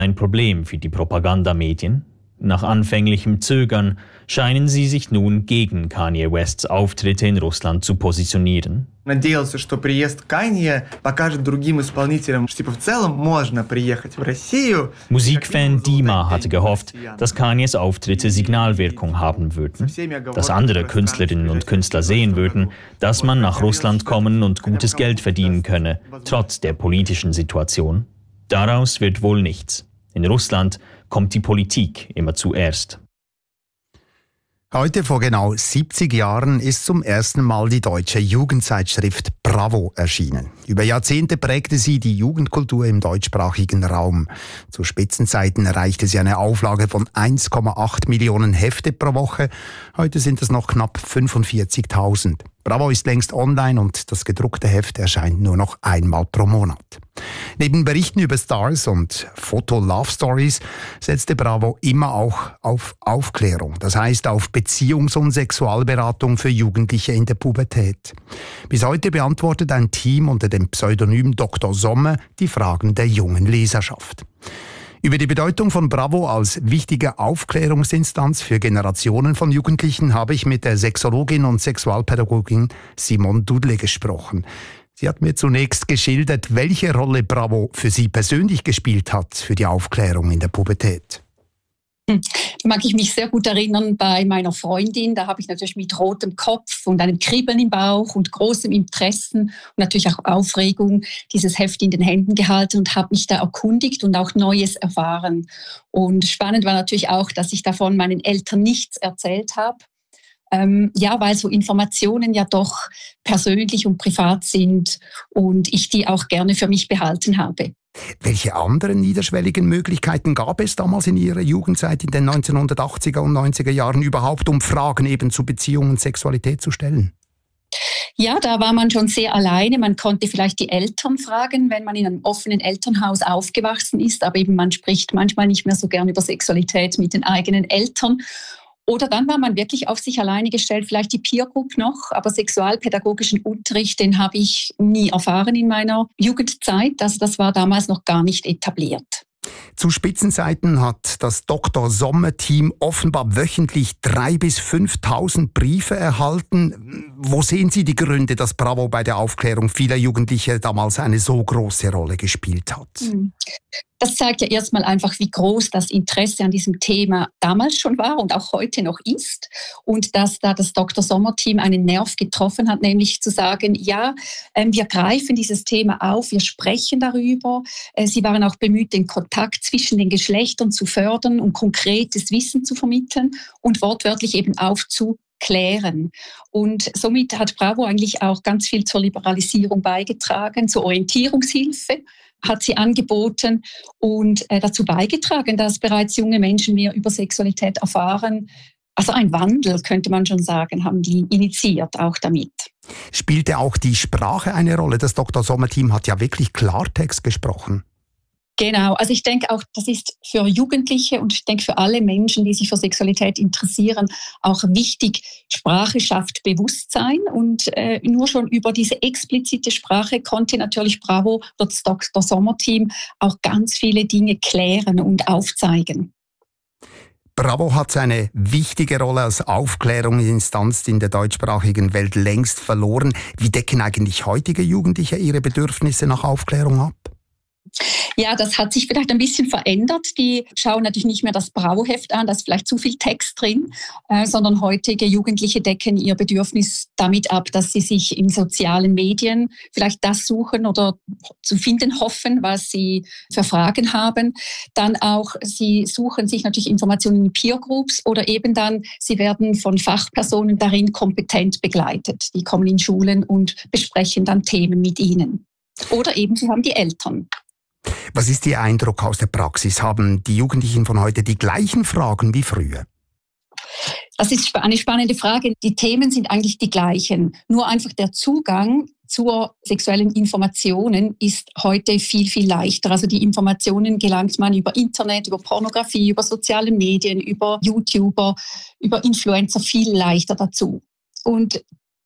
ein Problem für die Propagandamedien. Nach anfänglichem Zögern scheinen sie sich nun gegen Kanye Wests Auftritte in Russland zu positionieren. Надеялся, что приезд Канье покажет другим исполнителям, что в целом можно приехать в Россию. Musikfan Dima hatte gehofft, dass Kanyes Auftritte Signalwirkung haben würden, dass andere Künstlerinnen und Künstler sehen würden, dass man nach Russland kommen und gutes Geld verdienen könne, trotz der politischen Situation. Daraus wird wohl nichts. In Russland kommt die Politik immer zuerst. Heute vor genau 70 Jahren ist zum ersten Mal die deutsche Jugendzeitschrift Bravo erschienen. Über Jahrzehnte prägte sie die Jugendkultur im deutschsprachigen Raum. Zu Spitzenzeiten erreichte sie eine Auflage von 1,8 Millionen Hefte pro Woche. Heute sind es noch knapp 45.000. Bravo ist längst online und das gedruckte Heft erscheint nur noch einmal pro Monat. Neben Berichten über Stars und Foto-Love-Stories setzte Bravo immer auch auf Aufklärung, das heißt auf Beziehungs- und Sexualberatung für Jugendliche in der Pubertät. Bis heute beantwortet ein Team unter dem Pseudonym Dr. Sommer die Fragen der jungen Leserschaft. Über die Bedeutung von Bravo als wichtige Aufklärungsinstanz für Generationen von Jugendlichen habe ich mit der Sexologin und Sexualpädagogin Simone Dudle gesprochen. Sie hat mir zunächst geschildert, welche Rolle Bravo für sie persönlich gespielt hat für die Aufklärung in der Pubertät. Da mag ich mich sehr gut erinnern bei meiner Freundin. Da habe ich natürlich mit rotem Kopf und einem Kribbeln im Bauch und großem Interesse und natürlich auch Aufregung dieses Heft in den Händen gehalten und habe mich da erkundigt und auch Neues erfahren. Und spannend war natürlich auch, dass ich davon meinen Eltern nichts erzählt habe. Weil so Informationen ja doch persönlich und privat sind und ich die auch gerne für mich behalten habe. Welche anderen niederschwelligen Möglichkeiten gab es damals in Ihrer Jugendzeit in den 1980er und 90er Jahren überhaupt, um Fragen eben zu Beziehung und Sexualität zu stellen? Ja, da war man schon sehr alleine. Man konnte vielleicht die Eltern fragen, wenn man in einem offenen Elternhaus aufgewachsen ist, aber eben man spricht manchmal nicht mehr so gern über Sexualität mit den eigenen Eltern. Oder dann war man wirklich auf sich alleine gestellt, vielleicht die Peer Group noch, aber sexualpädagogischen Unterricht, den habe ich nie erfahren in meiner Jugendzeit. Also das war damals noch gar nicht etabliert. Zu Spitzenzeiten hat das Dr. Sommer-Team offenbar wöchentlich 3.000 bis 5.000 Briefe erhalten. Wo sehen Sie die Gründe, dass Bravo bei der Aufklärung vieler Jugendlicher damals eine so große Rolle gespielt hat? Das zeigt ja erstmal einfach, wie groß das Interesse an diesem Thema damals schon war und auch heute noch ist. Und dass da das Dr. Sommer-Team einen Nerv getroffen hat, nämlich zu sagen, wir greifen dieses Thema auf, wir sprechen darüber. Sie waren auch bemüht, den Kontakt zwischen den Geschlechtern zu fördern und konkretes Wissen zu vermitteln und wortwörtlich eben aufzuklären. Und somit hat Bravo eigentlich auch ganz viel zur Liberalisierung beigetragen, zur Orientierungshilfe hat sie angeboten und dazu beigetragen, dass bereits junge Menschen mehr über Sexualität erfahren. Also ein Wandel, könnte man schon sagen, haben die initiiert auch damit. Spielte auch die Sprache eine Rolle? Das Dr. Sommer-Team hat ja wirklich Klartext gesprochen. Genau, also ich denke auch, das ist für Jugendliche und ich denke für alle Menschen, die sich für Sexualität interessieren, auch wichtig. Sprache schafft Bewusstsein und nur schon über diese explizite Sprache konnte natürlich Bravo, das Dr. Sommer-Team, auch ganz viele Dinge klären und aufzeigen. Bravo hat seine wichtige Rolle als Aufklärungsinstanz in der deutschsprachigen Welt längst verloren. Wie decken eigentlich heutige Jugendliche ihre Bedürfnisse nach Aufklärung ab? Ja, das hat sich vielleicht ein bisschen verändert. Die schauen natürlich nicht mehr das Bravo-Heft an, da ist vielleicht zu viel Text drin, sondern heutige Jugendliche decken ihr Bedürfnis damit ab, dass sie sich in sozialen Medien vielleicht das suchen oder zu finden hoffen, was sie für Fragen haben. Dann auch, sie suchen sich natürlich Informationen in Peer-Groups oder eben dann, sie werden von Fachpersonen darin kompetent begleitet. Die kommen in Schulen und besprechen dann Themen mit ihnen. Oder eben, sie haben die Eltern. Was ist Ihr Eindruck aus der Praxis? Haben die Jugendlichen von heute die gleichen Fragen wie früher? Das ist eine spannende Frage. Die Themen sind eigentlich die gleichen. Nur einfach der Zugang zur sexuellen Informationen ist heute viel, viel leichter. Also die Informationen gelangt man über Internet, über Pornografie, über soziale Medien, über YouTuber, über Influencer viel leichter dazu. Und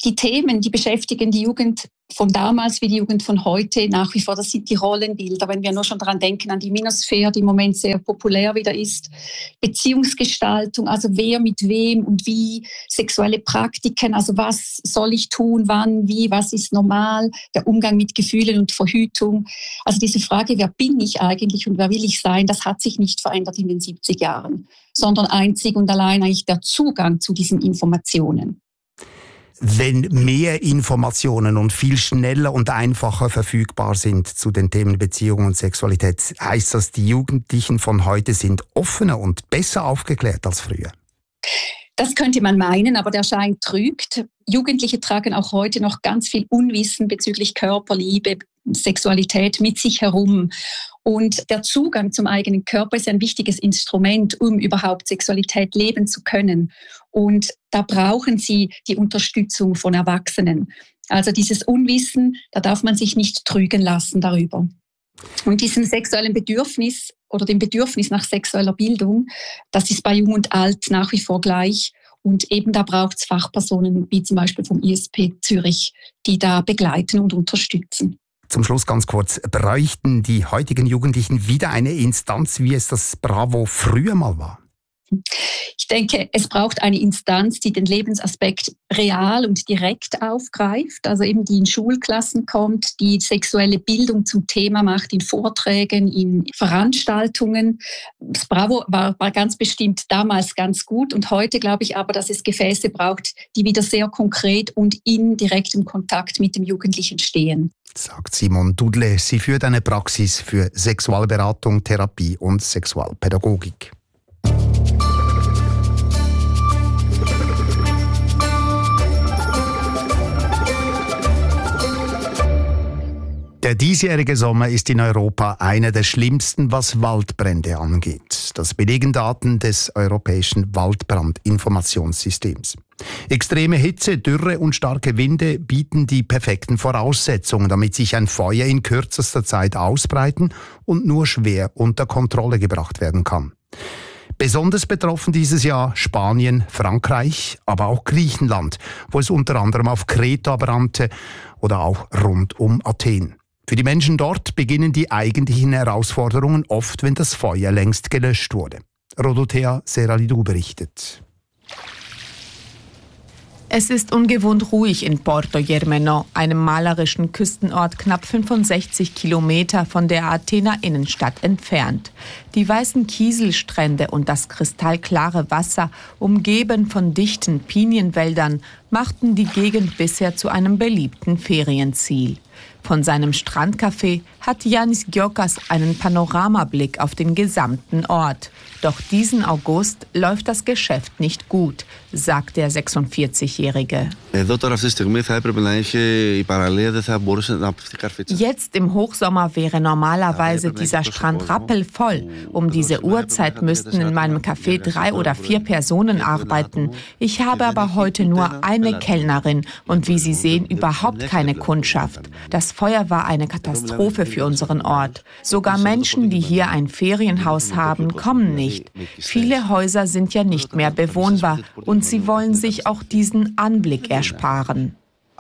Die Themen, die beschäftigen die Jugend von damals wie die Jugend von heute nach wie vor. Das sind die Rollenbilder, wenn wir nur schon daran denken, an die Minosphere, die im Moment sehr populär wieder ist. Beziehungsgestaltung, also wer mit wem und wie, sexuelle Praktiken, also was soll ich tun, wann, wie, was ist normal, der Umgang mit Gefühlen und Verhütung. Also diese Frage, wer bin ich eigentlich und wer will ich sein, das hat sich nicht verändert in den 70 Jahren, sondern einzig und allein eigentlich der Zugang zu diesen Informationen. Wenn mehr Informationen und viel schneller und einfacher verfügbar sind zu den Themen Beziehung und Sexualität, heißt das, die Jugendlichen von heute sind offener und besser aufgeklärt als früher? Das könnte man meinen, aber der Schein trügt. Jugendliche tragen auch heute noch ganz viel Unwissen bezüglich Körper, Liebe, Sexualität mit sich herum. Und der Zugang zum eigenen Körper ist ein wichtiges Instrument, um überhaupt Sexualität leben zu können. Und da brauchen sie die Unterstützung von Erwachsenen. Also dieses Unwissen, da darf man sich nicht trügen lassen darüber. Und diesem sexuellen Bedürfnis oder dem Bedürfnis nach sexueller Bildung, das ist bei Jung und Alt nach wie vor gleich. Und eben da braucht es Fachpersonen wie zum Beispiel vom ISP Zürich, die da begleiten und unterstützen. Zum Schluss ganz kurz, bräuchten die heutigen Jugendlichen wieder eine Instanz, wie es das Bravo früher mal war? Ich denke, es braucht eine Instanz, die den Lebensaspekt real und direkt aufgreift, also eben die in Schulklassen kommt, die sexuelle Bildung zum Thema macht, in Vorträgen, in Veranstaltungen. Das Bravo war ganz bestimmt damals ganz gut und heute glaube ich aber, dass es Gefäße braucht, die wieder sehr konkret und in direktem Kontakt mit dem Jugendlichen stehen. Sagt Simone Dudle. Sie führt eine Praxis für Sexualberatung, Therapie und Sexualpädagogik. Der diesjährige Sommer ist in Europa einer der schlimmsten, was Waldbrände angeht. Das belegen Daten des Europäischen Waldbrandinformationssystems. Extreme Hitze, Dürre und starke Winde bieten die perfekten Voraussetzungen, damit sich ein Feuer in kürzester Zeit ausbreiten und nur schwer unter Kontrolle gebracht werden kann. Besonders betroffen dieses Jahr Spanien, Frankreich, aber auch Griechenland, wo es unter anderem auf Kreta brannte oder auch rund um Athen. Für die Menschen dort beginnen die eigentlichen Herausforderungen oft, wenn das Feuer längst gelöscht wurde. Rodothea Seralidou berichtet. Es ist ungewohnt ruhig in Porto Germano, einem malerischen Küstenort knapp 65 Kilometer von der Athener Innenstadt entfernt. Die weißen Kieselstrände und das kristallklare Wasser, umgeben von dichten Pinienwäldern, machten die Gegend bisher zu einem beliebten Ferienziel. Von seinem Strandcafé hat Yanis Giokas einen Panoramablick auf den gesamten Ort. Doch diesen August läuft das Geschäft nicht gut, sagt der 46-Jährige. Jetzt im Hochsommer wäre normalerweise dieser Strand rappelvoll. Um diese Uhrzeit müssten in meinem Café 3 oder 4 Personen arbeiten. Ich habe aber heute nur eine Kellnerin und wie Sie sehen, überhaupt keine Kundschaft. Das Feuer war eine Katastrophe für unseren Ort. Sogar Menschen, die hier ein Ferienhaus haben, kommen nicht. Viele Häuser sind ja nicht mehr bewohnbar und sie wollen sich auch diesen Anblick ersparen.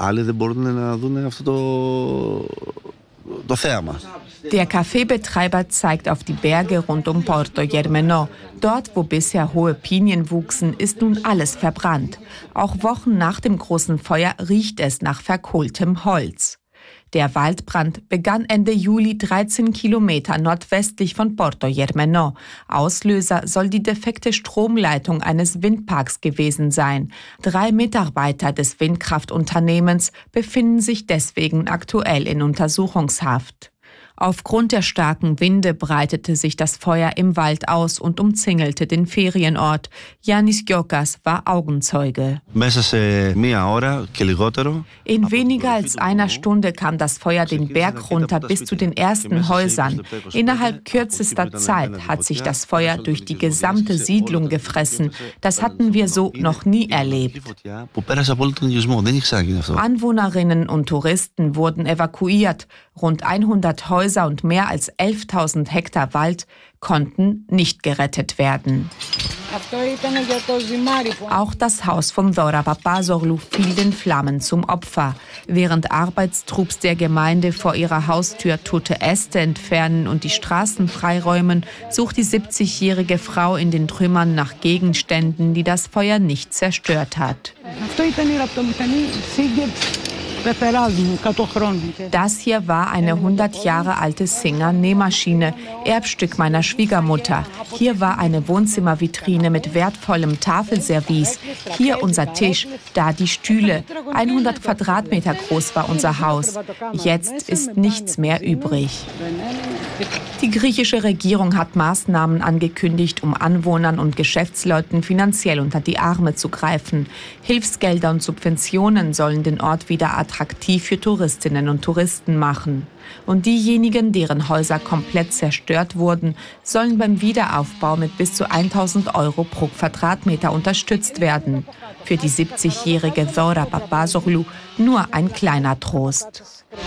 Der Kaffeebetreiber zeigt auf die Berge rund um Porto Germano. Dort, wo bisher hohe Pinien wuchsen, ist nun alles verbrannt. Auch Wochen nach dem großen Feuer riecht es nach verkohltem Holz. Der Waldbrand begann Ende Juli 13 Kilometer nordwestlich von Porto Germano. Auslöser soll die defekte Stromleitung eines Windparks gewesen sein. 3 Mitarbeiter des Windkraftunternehmens befinden sich deswegen aktuell in Untersuchungshaft. Aufgrund der starken Winde breitete sich das Feuer im Wald aus und umzingelte den Ferienort. Yanis Giokas war Augenzeuge. In weniger als einer Stunde kam das Feuer den Berg runter bis zu den ersten Häusern. Innerhalb kürzester Zeit hat sich das Feuer durch die gesamte Siedlung gefressen. Das hatten wir so noch nie erlebt. Anwohnerinnen und Touristen wurden evakuiert. Rund 100 Häuser und mehr als 11.000 Hektar Wald konnten nicht gerettet werden. Auch das Haus von Dora Papazoglou fiel den Flammen zum Opfer. Während Arbeitstrupps der Gemeinde vor ihrer Haustür tote Äste entfernen und die Straßen freiräumen, sucht die 70-jährige Frau in den Trümmern nach Gegenständen, die das Feuer nicht zerstört hat. Das hier war eine 100 Jahre alte Singer-Nähmaschine, Erbstück meiner Schwiegermutter. Hier war eine Wohnzimmervitrine mit wertvollem Tafelservice. Hier unser Tisch, da die Stühle. 100 Quadratmeter groß war unser Haus. Jetzt ist nichts mehr übrig. Die griechische Regierung hat Maßnahmen angekündigt, um Anwohnern und Geschäftsleuten finanziell unter die Arme zu greifen. Hilfsgelder und Subventionen sollen den Ort wieder attraktiv für Touristinnen und Touristen machen. Und diejenigen, deren Häuser komplett zerstört wurden, sollen beim Wiederaufbau mit bis zu 1.000 € pro Quadratmeter unterstützt werden. Für die 70-jährige Dora Papazoglou nur ein kleiner Trost.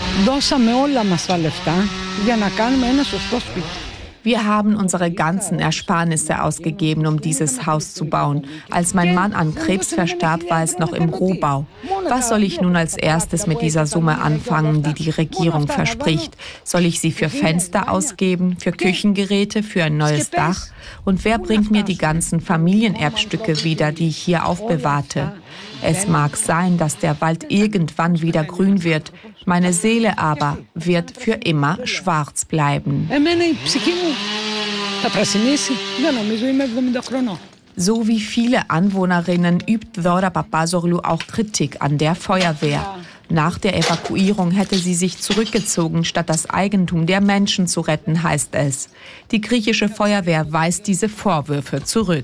Wir haben unsere ganzen Ersparnisse ausgegeben, um dieses Haus zu bauen. Als mein Mann an Krebs verstarb, war es noch im Rohbau. Was soll ich nun als erstes mit dieser Summe anfangen, die die Regierung verspricht? Soll ich sie für Fenster ausgeben, für Küchengeräte, für ein neues Dach? Und wer bringt mir die ganzen Familienerbstücke wieder, die ich hier aufbewahrte? Es mag sein, dass der Wald irgendwann wieder grün wird. Meine Seele aber wird für immer schwarz bleiben. So wie viele Anwohnerinnen übt Dora Papazoglou auch Kritik an der Feuerwehr. Nach der Evakuierung hätte sie sich zurückgezogen, statt das Eigentum der Menschen zu retten, heißt es. Die griechische Feuerwehr weist diese Vorwürfe zurück.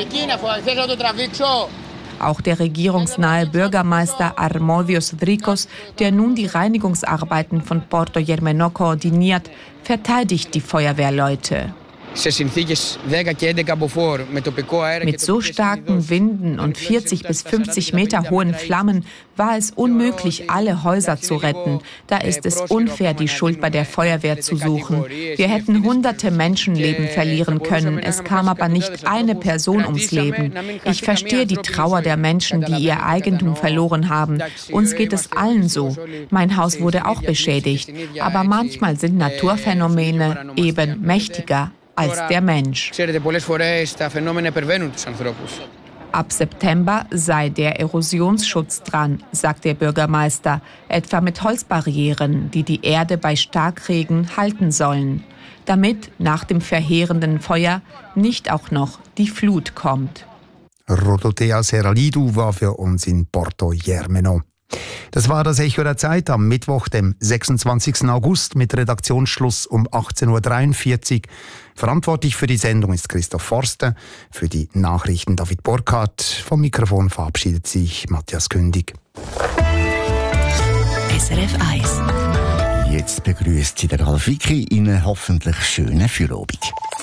Auch der regierungsnahe Bürgermeister Armodios Drikos, der nun die Reinigungsarbeiten von Porto Germeno koordiniert, verteidigt die Feuerwehrleute. Mit so starken Winden und 40 bis 50 Meter hohen Flammen war es unmöglich, alle Häuser zu retten. Da ist es unfair, die Schuld bei der Feuerwehr zu suchen. Wir hätten hunderte Menschenleben verlieren können. Es kam aber nicht eine Person ums Leben. Ich verstehe die Trauer der Menschen, die ihr Eigentum verloren haben. Uns geht es allen so. Mein Haus wurde auch beschädigt. Aber manchmal sind Naturphänomene eben mächtiger als der Mensch. Ab September sei der Erosionsschutz dran, sagt der Bürgermeister, etwa mit Holzbarrieren, die die Erde bei Starkregen halten sollen, damit nach dem verheerenden Feuer nicht auch noch die Flut kommt. Rodotea Serralidou war für uns in Porto Germeno. Das war das Echo der Zeit am Mittwoch, dem 26. August mit Redaktionsschluss um 18.43 Uhr. Verantwortlich für die Sendung ist Christoph Forster, für die Nachrichten David Burkhardt. Vom Mikrofon verabschiedet sich Matthias Kündig. SRF 1. Jetzt begrüßt Sie der Ralf Wicki in einer hoffentlich schönen Feierabend.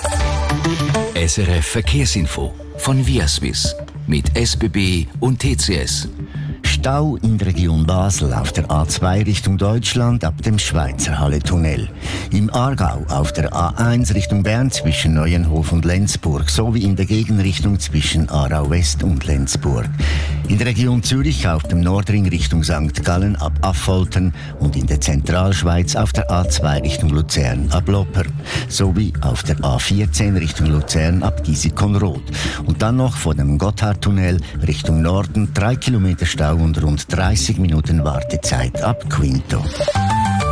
SRF Verkehrsinfo von Viaswiss mit SBB und TCS. Stau in der Region Basel auf der A2 Richtung Deutschland ab dem Schweizer Halle-Tunnel. Im Aargau auf der A1 Richtung Bern zwischen Neuenhof und Lenzburg sowie in der Gegenrichtung zwischen Aarau West und Lenzburg. In der Region Zürich auf dem Nordring Richtung St. Gallen ab Affoltern und in der Zentralschweiz auf der A2 Richtung Luzern ab Loper. Sowie auf der A14 Richtung Luzern ab Gisikon-Roth. Und dann noch vor dem Gotthardtunnel Richtung Norden 3 Kilometer Stau und rund 30 Minuten Wartezeit ab Quinto.